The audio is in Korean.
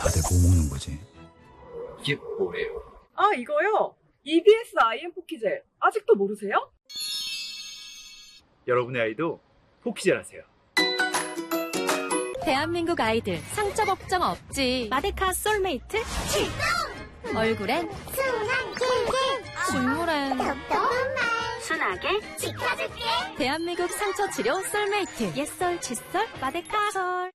다들 뭐 먹는 거지? 이게 뭐예요? 아, 이거요? EBS IM 포키젤. 아직도 모르세요? 여러분의 아이도 포키젤 하세요. 대한민국 아이들 상처 걱정 없지. 마데카 솔메이트 출동! 얼굴엔 순한 길게 식물엔 똑똑한 말 순하게 지켜줄게. 대한민국 상처 치료 솔메이트 옛설 칫솔 마데카 솔.